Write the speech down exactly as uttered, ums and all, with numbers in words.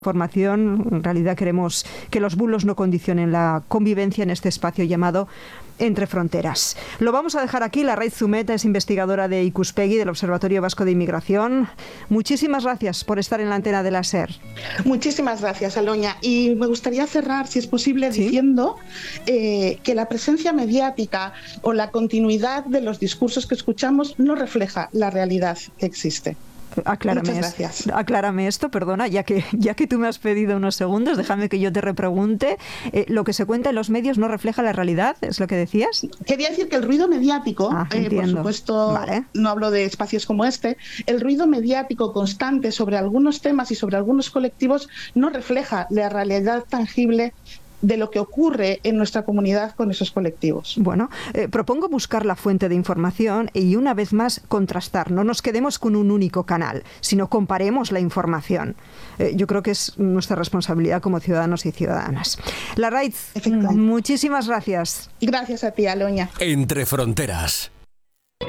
Información. En realidad queremos que los bulos no condicionen la convivencia en este espacio llamado Entre Fronteras. Lo vamos a dejar aquí. Larraitz Zumeta es investigadora de Ikuspegi, del Observatorio Vasco de Inmigración. Muchísimas gracias por estar en la antena de la SER. Muchísimas gracias, Aloña. Y me gustaría cerrar, si es posible, ¿sí?, diciendo eh, que la presencia mediática o la continuidad de los discursos que escuchamos no refleja la realidad que existe. Aclárame, Muchas gracias. Aclárame esto, perdona, ya que, ya que tú me has pedido unos segundos, déjame que yo te repregunte. Eh, ¿Lo que se cuenta en los medios no refleja la realidad? ¿Es lo que decías? Quería decir que el ruido mediático, ah, eh, por supuesto, vale. No hablo de espacios como este, el ruido mediático constante sobre algunos temas y sobre algunos colectivos no refleja la realidad tangible de lo que ocurre en nuestra comunidad con esos colectivos. Bueno, eh, propongo buscar la fuente de información y una vez más contrastar. No nos quedemos con un único canal, sino comparemos la información. Eh, yo creo que es nuestra responsabilidad como ciudadanos y ciudadanas. Larraitz, muchísimas gracias. Gracias a ti, Aloña. Entre Fronteras.